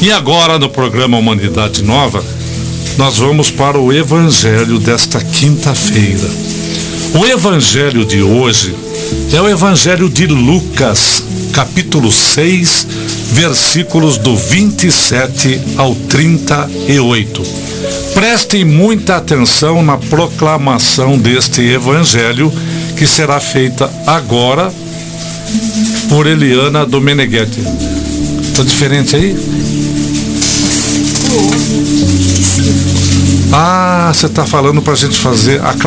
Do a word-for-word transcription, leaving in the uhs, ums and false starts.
E agora, no programa Humanidade Nova, nós vamos para o Evangelho desta quinta-feira. O Evangelho de hoje é o Evangelho de Lucas, capítulo seis, versículos do vinte e sete ao trinta e oito. Prestem muita atenção na proclamação deste Evangelho, que será feita agora por Eliana Domeneghetti. Tá diferente aí? Ah, você está falando para a gente fazer a